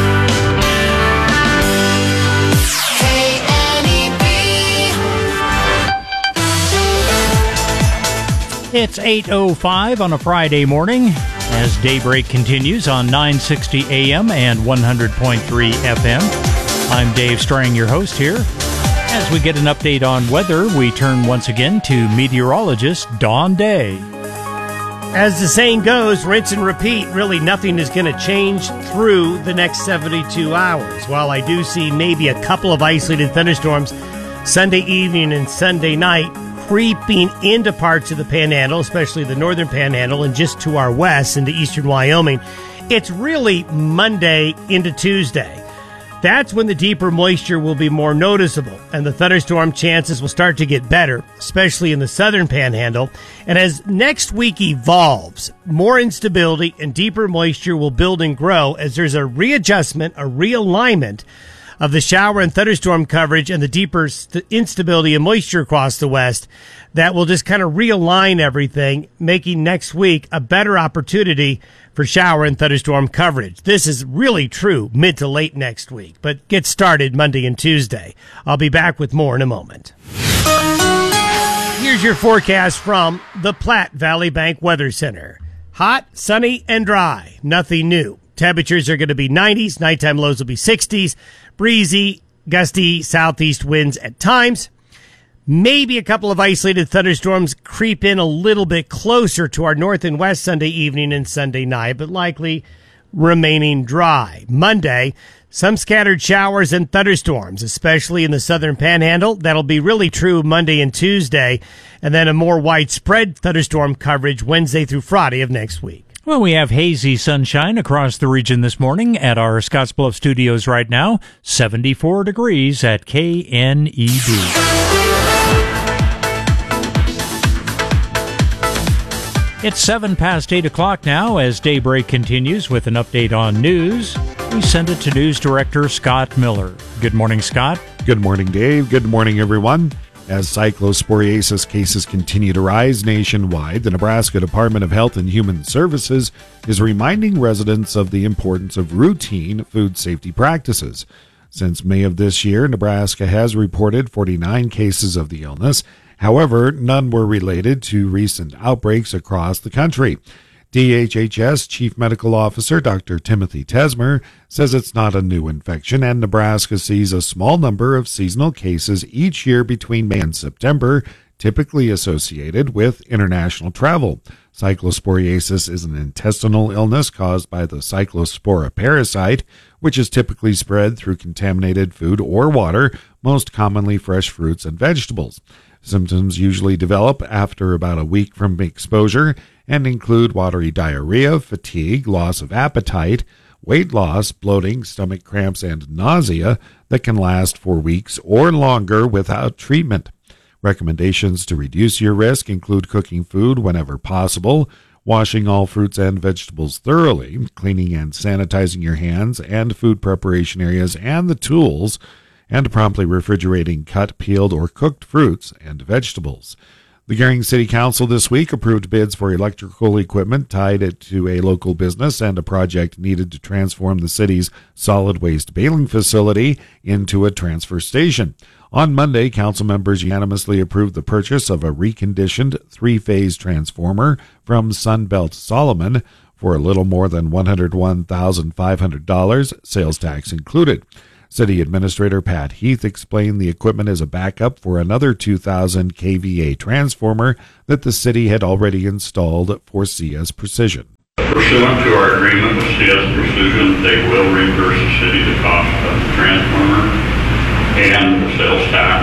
It's eight oh five on a Friday morning as Daybreak continues on nine sixty A M and one hundred point three F M. I'm Dave Strang, your host here. As we get an update on weather, we turn once again to meteorologist Dawn Day. As the saying goes, rinse and repeat. Really, nothing is going to change through the next seventy-two hours. While I do see maybe a couple of isolated thunderstorms Sunday evening and Sunday night, creeping into parts of the Panhandle, especially the northern Panhandle, and just to our west into eastern Wyoming. It's really Monday into Tuesday. That's when the deeper moisture will be more noticeable, and the thunderstorm chances will start to get better, especially in the southern Panhandle. And as next week evolves, more instability and deeper moisture will build and grow as there's a readjustment, a realignment of the shower and thunderstorm coverage and the deeper st- instability and moisture across the west that will just kind of realign everything, making next week a better opportunity for shower and thunderstorm coverage. This is really true mid to late next week, but get started Monday and Tuesday. I'll be back with more in a moment. Here's your forecast from the Platte Valley Bank Weather Center. Hot, sunny, and dry. Nothing new. Temperatures are going to be nineties. Nighttime lows will be sixties. Breezy, gusty southeast winds at times. Maybe a couple of isolated thunderstorms creep in a little bit closer to our north and west Sunday evening and Sunday night, but likely remaining dry. Monday, some scattered showers and thunderstorms, especially in the southern Panhandle. That'll be really true Monday and Tuesday, and then a more widespread thunderstorm coverage Wednesday through Friday of next week. Well, we have hazy sunshine across the region this morning at our Scottsbluff studios right now. seventy-four degrees at K N E D. It's seven past eight o'clock now as Daybreak continues with an update on news. We send it to News Director Scott Miller. Good morning, Scott. Good morning, Dave. Good morning, everyone. As cyclosporiasis cases continue to rise nationwide, the Nebraska Department of Health and Human Services is reminding residents of the importance of routine food safety practices. Since May of this year, Nebraska has reported forty-nine cases of the illness. However, none were related to recent outbreaks across the country. D H H S Chief Medical Officer Doctor Timothy Tesmer says it's not a new infection, and Nebraska sees a small number of seasonal cases each year between May and September, typically associated with international travel. Cyclosporiasis is an intestinal illness caused by the Cyclospora parasite, which is typically spread through contaminated food or water, most commonly fresh fruits and vegetables. Symptoms usually develop after about a week from exposure and include watery diarrhea, fatigue, loss of appetite, weight loss, bloating, stomach cramps, and nausea that can last for weeks or longer without treatment. Recommendations to reduce your risk include cooking food whenever possible, washing all fruits and vegetables thoroughly, cleaning and sanitizing your hands and food preparation areas and the tools, and promptly refrigerating cut, peeled, or cooked fruits and vegetables. The Gering City Council this week approved bids for electrical equipment tied to a local business and a project needed to transform the city's solid waste baling facility into a transfer station. On Monday, council members unanimously approved the purchase of a reconditioned three-phase transformer from Sunbelt Solomon for a little more than one hundred one thousand five hundred dollars, sales tax included. City Administrator Pat Heath explained the equipment is a backup for another two thousand k V A transformer that the city had already installed for C S Precision. Pursuant to our agreement with C S Precision, they will reimburse the city the cost of the transformer and the sales tax.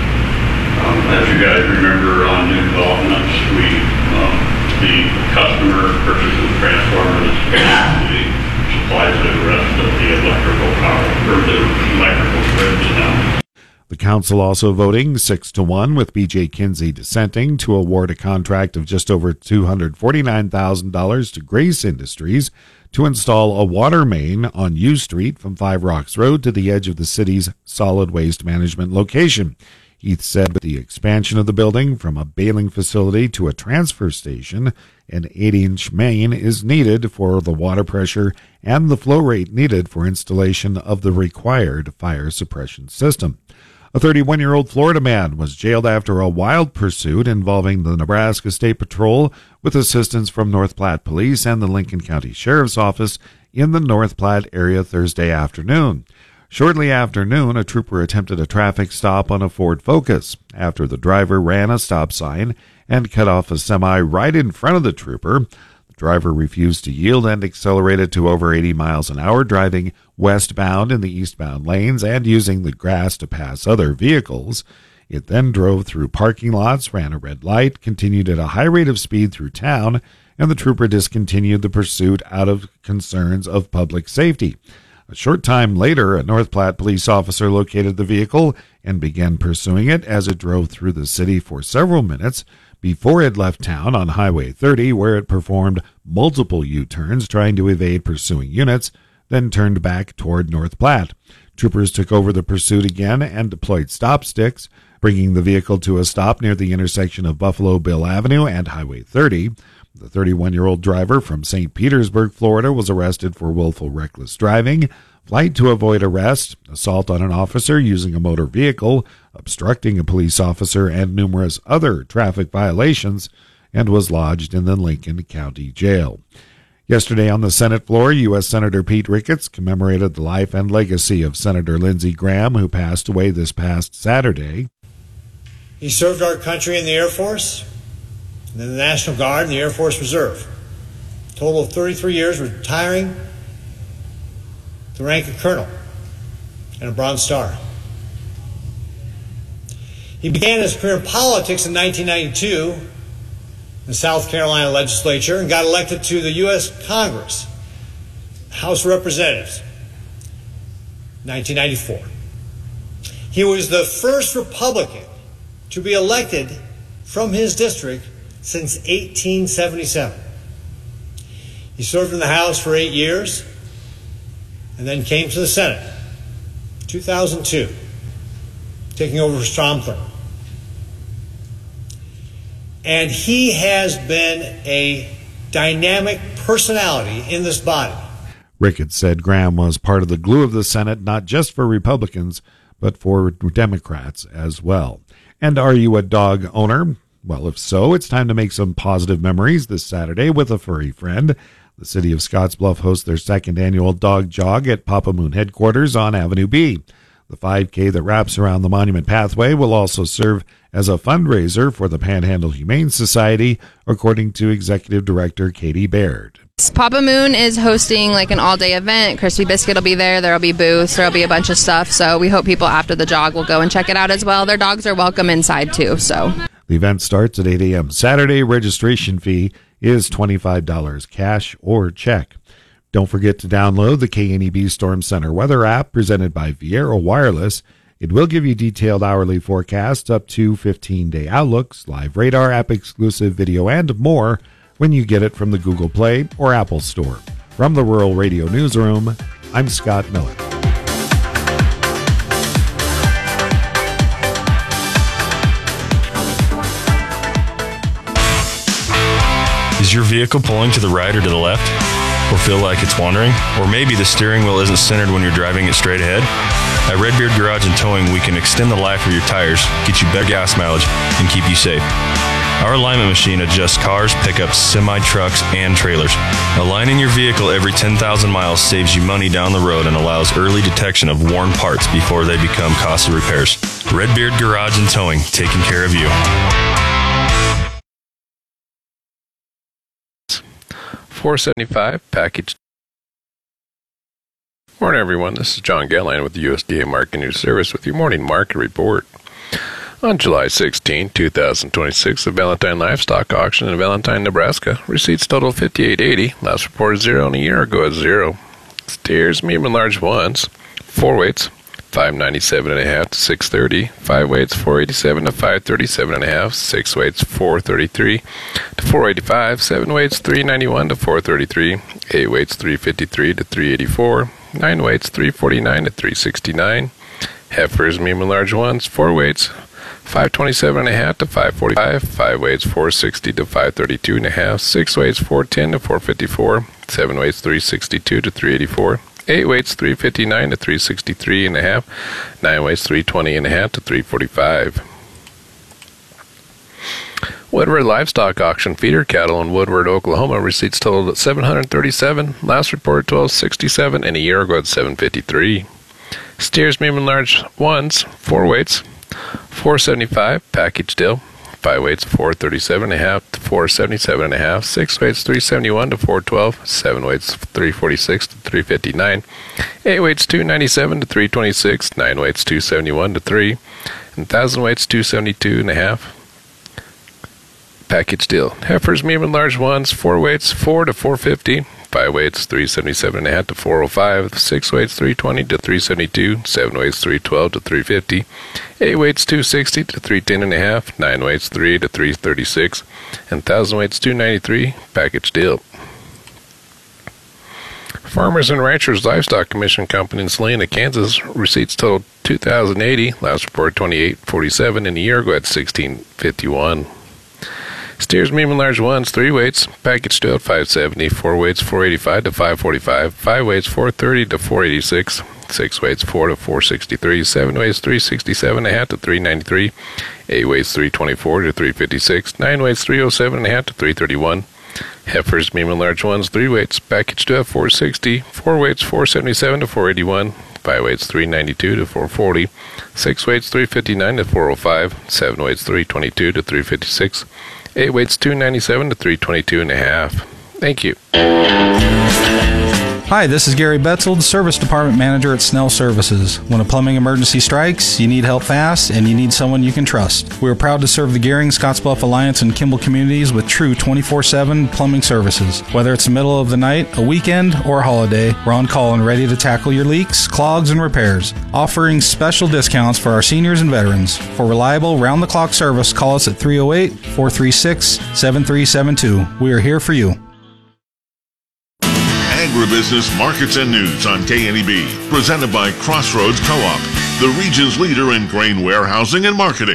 Um, as you guys remember, on new developments, we um, the customer purchases the transformer, the city supplies the rest of the electrical power, or the electrical grid to them. The council also voting six to one with B J Kinsey dissenting to award a contract of just over two hundred forty-nine thousand dollars to Grace Industries to install a water main on U Street from Five Rocks Road to the edge of the city's solid waste management location. Heath said with the expansion of the building from a baling facility to a transfer station, an eight-inch main is needed for the water pressure and the flow rate needed for installation of the required fire suppression system. A thirty-one-year-old Florida man was jailed after a wild pursuit involving the Nebraska State Patrol with assistance from North Platte Police and the Lincoln County Sheriff's Office in the North Platte area Thursday afternoon. Shortly after noon, a trooper attempted a traffic stop on a Ford Focus after the driver ran a stop sign and cut off a semi right in front of the trooper. The driver refused to yield and accelerated to over eighty miles an hour, driving westbound in the eastbound lanes and using the grass to pass other vehicles. It then drove through parking lots, ran a red light, continued at a high rate of speed through town, and the trooper discontinued the pursuit out of concerns of public safety. A short time later, a North Platte police officer located the vehicle and began pursuing it as it drove through the city for several minutes before it left town on Highway thirty, where it performed multiple U-turns trying to evade pursuing units, then turned back toward North Platte. Troopers took over the pursuit again and deployed stop sticks, bringing the vehicle to a stop near the intersection of Buffalo Bill Avenue and Highway thirty. The thirty-one-year-old driver from Saint Petersburg, Florida, was arrested for willful reckless driving, flight to avoid arrest, assault on an officer using a motor vehicle, obstructing a police officer, and numerous other traffic violations, and was lodged in the Lincoln County Jail. Yesterday on the Senate floor, U S Senator Pete Ricketts commemorated the life and legacy of Senator Lindsey Graham, who passed away this past Saturday. He served our country in the Air Force, and then the National Guard and the Air Force Reserve. A total of thirty-three years, retiring the rank of colonel and a Bronze Star. He began his career in politics in nineteen ninety-two in the South Carolina legislature and got elected to the U S Congress, House of Representatives, in nineteen ninety-four. He was the first Republican to be elected from his district since eighteen seventy-seven. He served in the House for eight years and then came to the Senate in two thousand two, taking over for Strom Thurmond. And he has been a dynamic personality in this body. Ricketts said Graham was part of the glue of the Senate, not just for Republicans, but for Democrats as well. And are you a dog owner? Well, if so, it's time to make some positive memories this Saturday with a furry friend. The city of Scottsbluff hosts their second annual dog jog at Papa Moon headquarters on Avenue B. The five K that wraps around the Monument Pathway will also serve as a fundraiser for the Panhandle Humane Society, according to Executive Director Katie Baird. Papa Moon is hosting like an all-day event. Crispy Biscuit will be there. There will be booths. There will be a bunch of stuff. So we hope people after the jog will go and check it out as well. Their dogs are welcome inside too. So the event starts at eight a.m. Saturday. Registration fee is twenty-five dollars cash or check. Don't forget to download the K N E B Storm Center weather app presented by Viera Wireless. It will give you detailed hourly forecasts, up to fifteen-day outlooks, live radar, app-exclusive video, and more. when you get it from the Google Play or Apple Store. From the Rural Radio Newsroom, I'm Scott Miller. Is your vehicle pulling to the right or to the left? Or feel like it's wandering? Or maybe the steering wheel isn't centered when you're driving it straight ahead? At Redbeard Garage and Towing, we can extend the life of your tires, get you better gas mileage, and keep you safe. Our alignment machine adjusts cars, pickups, semi-trucks, and trailers. Aligning your vehicle every ten thousand miles saves you money down the road and allows early detection of worn parts before they become costly repairs. Redbeard Garage and Towing, taking care of you. four seventy-five package. Morning, everyone. This is John Galline with the U S D A Market News Service with your morning market report. On July sixteenth, two thousand twenty-six, the Valentine Livestock Auction in Valentine, Nebraska. Receipts total fifty-eight eighty. Last report is zero, and a year ago is zero. Steers, medium and large ones. Four weights, five ninety-seven and a half to six thirty. Five weights, four eighty-seven to five thirty-seven and a half. Six weights, four thirty-three to four eighty-five. Seven weights, three ninety-one to four thirty-three. Eight weights, three fifty-three to three eighty-four. Nine weights, three forty-nine to three sixty-nine. Heifers, medium and large ones. Four weights, five twenty-seven and a half to five forty-five. Five weights, four sixty to five thirty-two and a half. Six weights, four ten to four fifty-four. Seven weights, three sixty-two to three eighty-four. Eight weights, three fifty-nine to three sixty-three and a half. Nine weights, three twenty and a half to three forty-five. Woodward Livestock Auction feeder cattle in Woodward, Oklahoma. Receipts totaled at seven hundred thirty-seven. Last report twelve sixty-seven, and a year ago at seven fifty-three. Steers, medium and large ones. Four weights, four seventy-five. Package deal. Five weights, four thirty-seven and a half to four seventy-seven and a half. Six weights, three seventy-one to four twelve. Seven weights, three forty-six to three fifty-nine. Eight weights, two ninety-seven to three twenty-six. Nine weights, two seventy-one to three. And thousand weights, two seventy-two and a half. Package deal. Heifers, medium and large ones. Four weights, four to four fifty. Five weights, three seventy-seven and a half to four oh five. Six weights, three twenty to three seventy-two. Seven weights, three twelve to three fifty. Eight weights, two sixty to three ten and a half. Nine weights, three to three thirty-six. And thousand weights, two ninety-three. Package deal. Farmers and Ranchers Livestock Commission Company in Salina, Kansas. Receipts totaled two thousand eighty. Last report twenty-eight forty-seven, and a year ago at sixteen fifty-one. Steers, medium and large ones, three weights. Package deal at five seventy. Four weights, four eighty-five to five forty-five. Five weights, four thirty to four eighty-six. Six weights, four to four sixty-three. Seven weights, three sixty-seven and a half to three ninety-three. Eight weights, three twenty-four to three fifty-six. Nine weights, three oh seven and a half to three thirty-one. Heifers, medium and large ones, three weights. Package deal at four sixty. Four weights, four seventy-seven to four eighty-one. Five weights, three ninety-two to four forty. Six weights, three fifty-nine to four oh five. Seven weights, three twenty-two to three fifty-six. Eight weights, two ninety-seven to three twenty-two and a half. Thank you. Hi, this is Gary Betzel, the Service Department Manager at Snell Services. When a plumbing emergency strikes, you need help fast, and you need someone you can trust. We are proud to serve the Gehring, Scottsbluff Alliance, and Kimball communities with true twenty-four seven plumbing services. Whether it's the middle of the night, a weekend, or a holiday, we're on call and ready to tackle your leaks, clogs, and repairs. Offering special discounts for our seniors and veterans. For reliable, round-the-clock service, call us at three oh eight, four three six, seven three seven two. We are here for you. Agribusiness Markets and News on K N E B, presented by Crossroads Co-op, the region's leader in grain warehousing and marketing.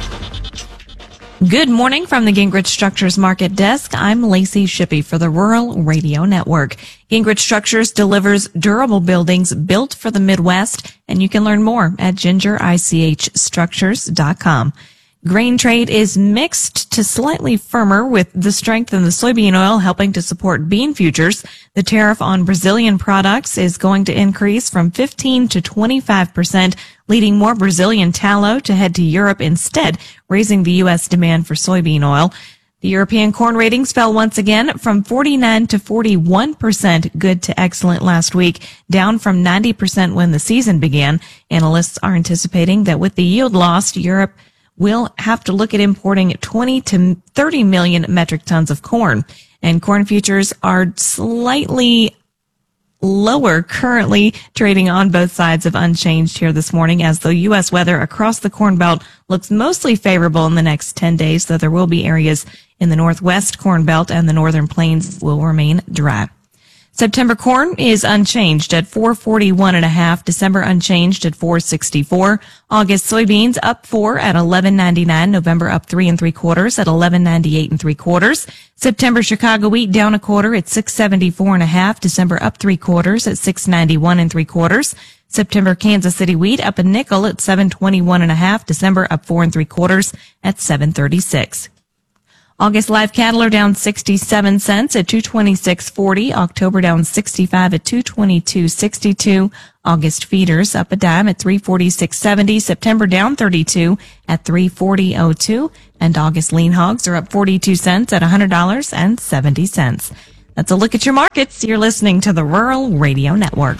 Good morning from the Gingrich Structures Market Desk. I'm Lacey Shippey for the Rural Radio Network. Gingrich Structures delivers durable buildings built for the Midwest, and you can learn more at ginger I C H structures dot com. Grain trade is mixed to slightly firmer, with the strength in the soybean oil helping to support bean futures. The tariff on Brazilian products is going to increase from fifteen to twenty-five percent, leading more Brazilian tallow to head to Europe instead, raising the U S demand for soybean oil. The European corn ratings fell once again from forty-nine to forty-one percent, good to excellent last week, down from ninety percent when the season began. Analysts are anticipating that with the yield lost, Europe will have to look at importing twenty to thirty million metric tons of corn. And corn futures are slightly lower currently, trading on both sides of unchanged here this morning, as the U S weather across the Corn Belt looks mostly favorable in the next ten days, though there will be areas In the northwest Corn Belt and the northern plains will remain dry. September corn is unchanged at four forty-one and a half. December unchanged at four sixty-four. August soybeans up four at eleven ninety-nine. November up three and three quarters at eleven ninety-eight and three quarters. September Chicago wheat down a quarter at six seventy-four and a half. December up three quarters at six ninety-one and three quarters. September Kansas City wheat up a nickel at seven twenty-one and a half. December up four and three quarters at seven thirty-six. August live cattle are down sixty-seven cents at two twenty-six forty. October down sixty-five at two twenty-two sixty-two. August feeders up a dime at three forty-six seventy. September down thirty-two at three forty oh two. And August lean hogs are up forty-two cents at one hundred dollars and seventy cents. That's a look at your markets. You're listening to the Rural Radio Network.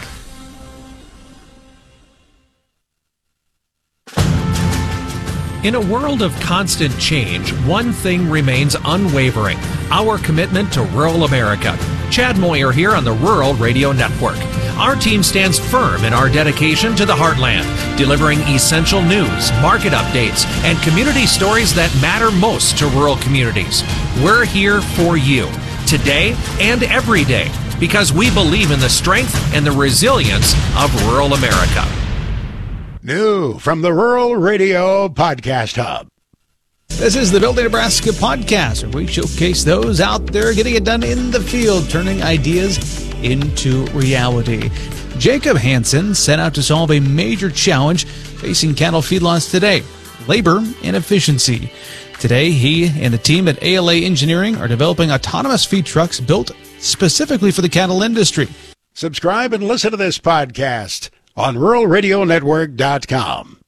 In a world of constant change, one thing remains unwavering: our commitment to rural America. Chad Moyer here on the Rural Radio Network. Our team stands firm in our dedication to the heartland, delivering essential news, market updates, and community stories that matter most to rural communities. We're here for you, today and every day, because we believe in the strength and the resilience of rural America. New from the Rural Radio Podcast Hub. This is the Building Nebraska podcast, where we showcase those out there getting it done in the field, turning ideas into reality. Jacob Hansen set out to solve a major challenge facing cattle feedlots today: labor and efficiency. Today, he and the team at A L A Engineering are developing autonomous feed trucks built specifically for the cattle industry. Subscribe and listen to this podcast on rural radio network dot com.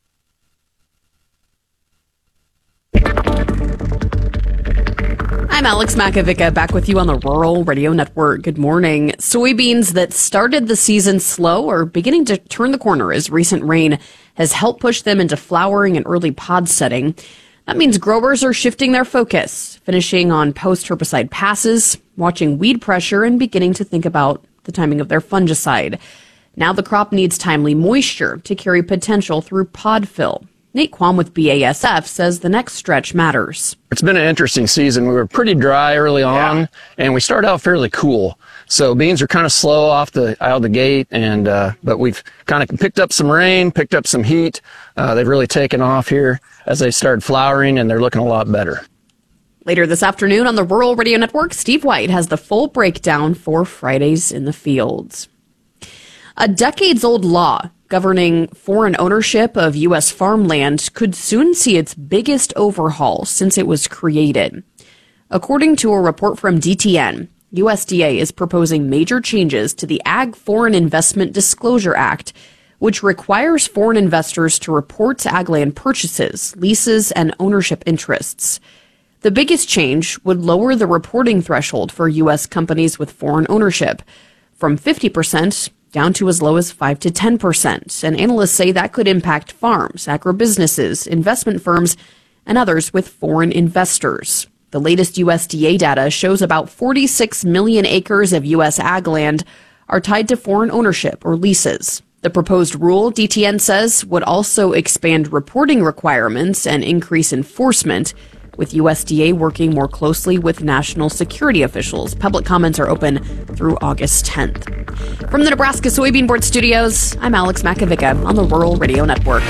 I'm Alex Makovica, back with you on the Rural Radio Network. Good morning. Soybeans that started the season slow are beginning to turn the corner as recent rain has helped push them into flowering and early pod setting. That means growers are shifting their focus, finishing on post-herbicide passes, watching weed pressure, and beginning to think about the timing of their fungicide. Now the crop needs timely moisture to carry potential through pod fill. Nate Quam with B A S F says the next stretch matters. It's been an interesting season. We were pretty dry early on, yeah. and we started out fairly cool. So beans are kind of slow off the out of the gate, and uh, but we've kind of picked up some rain, picked up some heat. Uh, they've really taken off here as they started flowering, and they're looking a lot better. Later this afternoon on the Rural Radio Network, Steve White has the full breakdown for Fridays in the Fields. A decades-old law governing foreign ownership of U S farmland could soon see its biggest overhaul since it was created. According to a report from D T N, U S D A is proposing major changes to the Ag Foreign Investment Disclosure Act, which requires foreign investors to report ag land purchases, leases, and ownership interests. The biggest change would lower the reporting threshold for U S companies with foreign ownership from fifty percent down to as low as five to ten percent. And analysts say that could impact farms, agribusinesses, investment firms, and others with foreign investors. The latest U S D A data shows about forty-six million acres of U S ag land are tied to foreign ownership or leases. The proposed rule, D T N says, would also expand reporting requirements and increase enforcement, with U S D A working more closely with national security officials. Public comments are open through August tenth. From the Nebraska Soybean Board Studios, I'm Alex Makovica on the Rural Radio Network.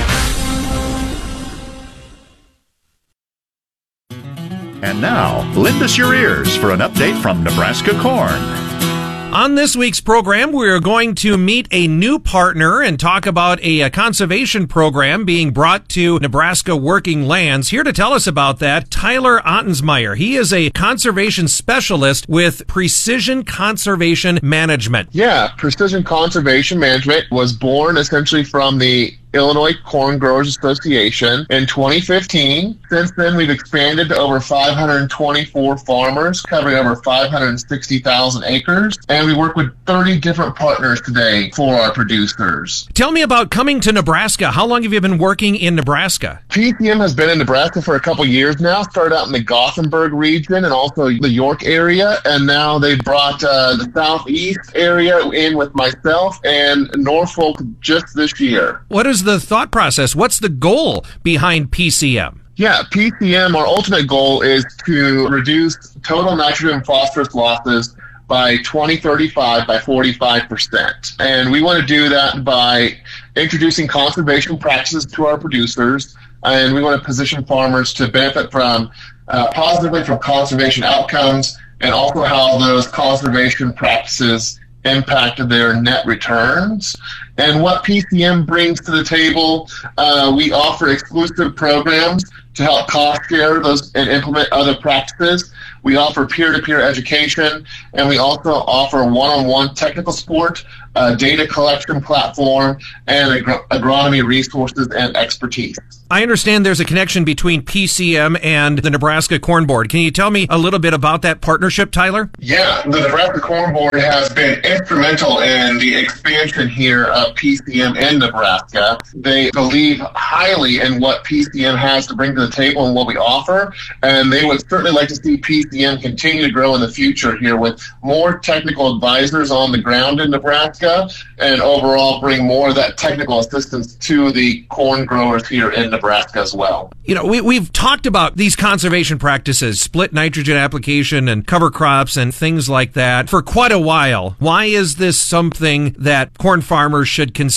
And now, lend us your ears for an update from Nebraska Corn. On this week's program, we're going to meet a new partner and talk about a, a conservation program being brought to Nebraska working lands. Here to tell us about that, Tyler Ottensmeyer. He is a conservation specialist with Precision Conservation Management. Yeah, Precision Conservation Management was born essentially from the Illinois Corn Growers Association in twenty fifteen. Since then, we've expanded to over five hundred twenty-four farmers, covering over five hundred sixty thousand acres, and we work with thirty different partners today for our producers. Tell me about coming to Nebraska. How long have you been working in Nebraska? P C M has been in Nebraska for a couple years now. Started out in the Gothenburg region and also the York area, and now they've brought uh, the southeast area in with myself and Norfolk just this year. What is the thought process? What's the goal behind P C M? Yeah, P C M, our ultimate goal is to reduce total nitrogen and phosphorus losses by twenty thirty-five by forty-five percent. And we want to do that by introducing conservation practices to our producers, and we want to position farmers to benefit from uh, positively from conservation outcomes, and also how those conservation practices impact their net returns. And what P C M brings to the table, uh, we offer exclusive programs to help cost share those and implement other practices. We offer peer-to-peer education, and we also offer one-on-one technical support, uh, data collection platform, and agro- agronomy resources and expertise. I understand there's a connection between P C M and the Nebraska Corn Board. Can you tell me a little bit about that partnership, Tyler? Yeah, the Nebraska Corn Board has been instrumental in the expansion here of P C M in Nebraska. They believe highly in what P C M has to bring to the table and what we offer, and they would certainly like to see P C M continue to grow in the future here with more technical advisors on the ground in Nebraska, and overall bring more of that technical assistance to the corn growers here in Nebraska. Nebraska as well. You know, we, we've talked about these conservation practices, split nitrogen application and cover crops and things like that for quite a while. Why is this something that corn farmers should consider